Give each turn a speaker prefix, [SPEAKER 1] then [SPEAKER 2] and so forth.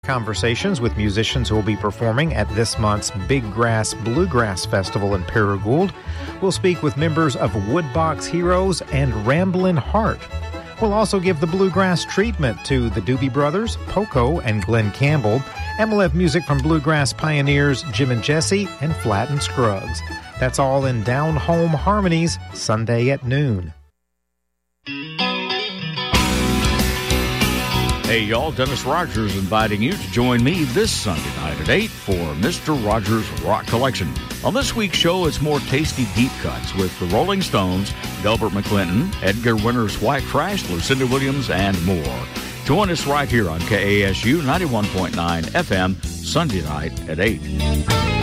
[SPEAKER 1] Conversations with musicians who will be performing at this month's Big Grass Bluegrass Festival in Paragould. We'll speak with members of Woodbox Heroes and Ramblin' Heart. We'll also give the bluegrass treatment to the Doobie Brothers, Poco, and Glenn Campbell. And we'll have music from bluegrass pioneers Jim and Jesse and Flatt and Scruggs. That's all in Down Home Harmonies, Sunday at noon.
[SPEAKER 2] Hey, y'all, Dennis Rogers inviting you to join me this Sunday night at 8 for Mr. Rogers' Rock Collection. On this week's show, it's more tasty deep cuts with the Rolling Stones, Delbert McClinton, Edgar Winter's White Trash, Lucinda Williams, and more. Join us right here on KASU 91.9 FM, Sunday night at 8.